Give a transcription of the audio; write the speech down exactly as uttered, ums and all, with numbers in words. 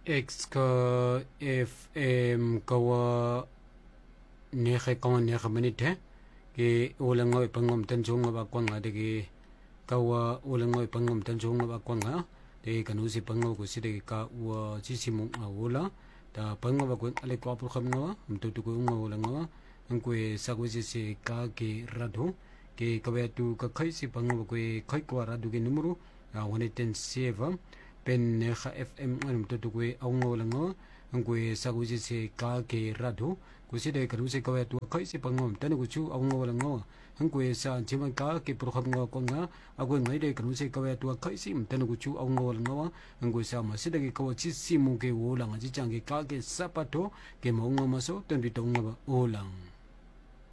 X ka F M kawa nehe kawa nehe menite ke ulang ngoi pangom tenjung ba kwanga de ke kawa ulang ngoi pangom tenjung ba kwanga de kanusi pango ko side ka wa jisimu ngula ta pango ba ko ale ko apur kham ngawa mtu ko ngawa ngawa angwe sagwe se ka ke radu ke kawa tu ka khai si pango ko khai ko radu ke numero one ten seven pen neha F M an mtu ko aungo lango angwe sagwe se ka ke radu ko side kanusi kawa tu khai si pango tan ko chu aungo lango angwe sa jiman ka ke pur kham ngawa ko nga agwe ngai de kanusi kawa tu khai si tan ko chu aungo lango angwe sa ma side ke kawa chi si mu ke wo lang ji chang ke ka ke sapato ke mo ngo ma so tan bi tong ba o lang